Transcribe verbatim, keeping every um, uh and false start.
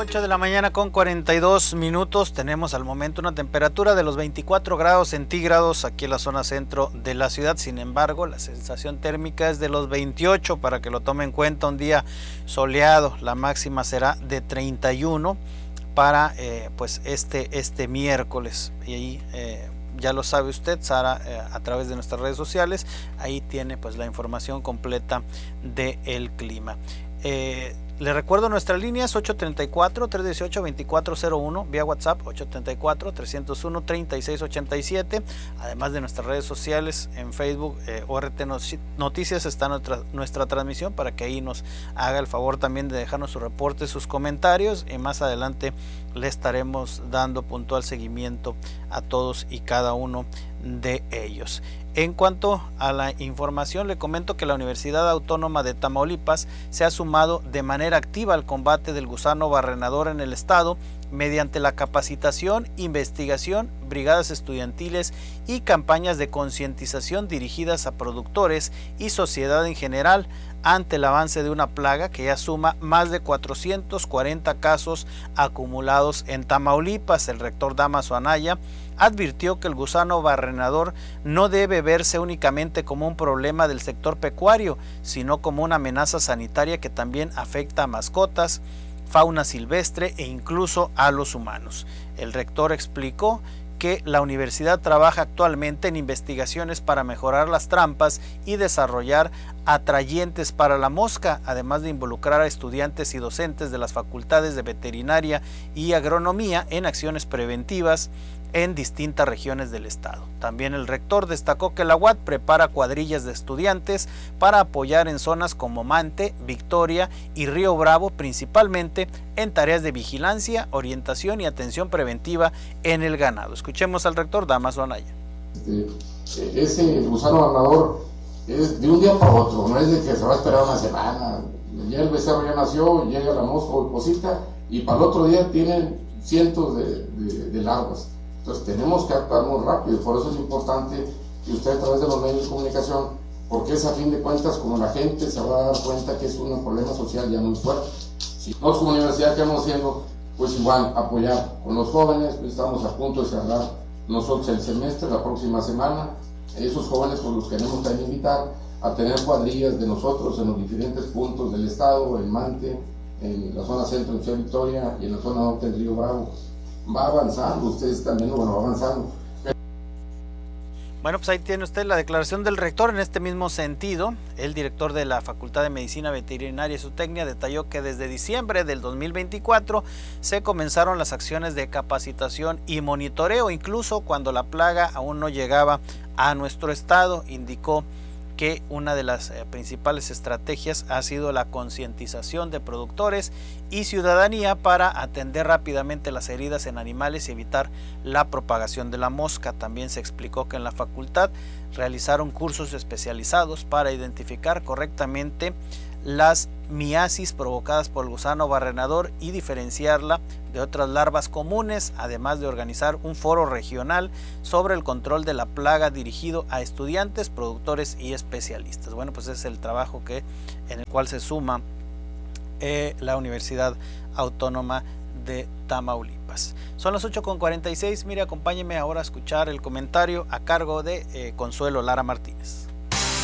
ocho de la mañana con cuarenta y dos minutos. Tenemos al momento una temperatura de los veinticuatro grados centígrados aquí en la zona centro de la ciudad. Sin embargo, la sensación térmica es de los veintiocho, para que lo tome en cuenta. Un día soleado, la máxima será de treinta y uno para eh, pues este, este miércoles. Y ahí eh, ya lo sabe usted, Sara, eh, a través de nuestras redes sociales, ahí tiene pues la información completa del clima. Eh, Le recuerdo nuestras líneas ocho treinta y cuatro, trescientos dieciocho, veinticuatro cero uno, vía WhatsApp ocho treinta y cuatro, trescientos uno, treinta y seis ochenta y siete, además de nuestras redes sociales en Facebook, eh, O R T Noticias, está nuestra, nuestra transmisión, para que ahí nos haga el favor también de dejarnos sus reportes, sus comentarios, y más adelante le estaremos dando puntual seguimiento a todos y cada uno de ellos. En cuanto a la información, le comento que la Universidad Autónoma de Tamaulipas se ha sumado de manera activa al combate del gusano barrenador en el estado mediante la capacitación, investigación, brigadas estudiantiles y campañas de concientización dirigidas a productores y sociedad en general ante el avance de una plaga que ya suma más de cuatrocientos cuarenta casos acumulados en Tamaulipas. El rector Dámaso Anaya advirtió que el gusano barrenador no debe verse únicamente como un problema del sector pecuario, sino como una amenaza sanitaria que también afecta a mascotas, fauna silvestre e incluso a los humanos. El rector explicó que la universidad trabaja actualmente en investigaciones para mejorar las trampas y desarrollar atrayentes para la mosca, además de involucrar a estudiantes y docentes de las facultades de veterinaria y agronomía en acciones preventivas en distintas regiones del estado. También el rector destacó que la U A T prepara cuadrillas de estudiantes para apoyar en zonas como Mante, Victoria y Río Bravo, principalmente en tareas de vigilancia, orientación y atención preventiva en el ganado. Escuchemos al rector Dámaso Anaya. Este, ese gusano barrenador es de un día para otro, no es de que se va a esperar una semana. Ya el becerro ya nació, llega la mosca o cosita, y para el otro día tienen cientos de, de, de larvas. Entonces tenemos que actuar muy rápido. Por eso es importante que usted, a través de los medios de comunicación, porque es, a fin de cuentas, como la gente se va a dar cuenta que es un problema social ya muy fuerte. Si nosotros como universidad, ¿qué vamos haciendo? Pues igual, apoyar con los jóvenes. Estamos a punto de cerrar nosotros el semestre la próxima semana. Esos jóvenes pues los queremos también invitar a tener cuadrillas de nosotros en los diferentes puntos del estado, en Mante, en la zona centro en Ciudad Victoria y en la zona norte en Río Bravo. Va avanzando, ustedes también lo van avanzando. Bueno, pues ahí tiene usted la declaración del rector. En este mismo sentido, el director de la Facultad de Medicina Veterinaria y Zootecnia detalló que desde diciembre del dos mil veinticuatro se comenzaron las acciones de capacitación y monitoreo, incluso cuando la plaga aún no llegaba a nuestro estado. Indicó que una de las eh, principales estrategias ha sido la concientización de productores y ciudadanía para atender rápidamente las heridas en animales y evitar la propagación de la mosca. También se explicó que en la facultad realizaron cursos especializados para identificar correctamente las miasis provocadas por el gusano barrenador y diferenciarla de otras larvas comunes, además de organizar un foro regional sobre el control de la plaga dirigido a estudiantes, productores y especialistas. Bueno, pues es el trabajo que en el cual se suma eh, la Universidad Autónoma de Tamaulipas. Son las ocho con cuarenta y seis. Mire, acompáñeme ahora a escuchar el comentario a cargo de eh, Consuelo Lara Martínez.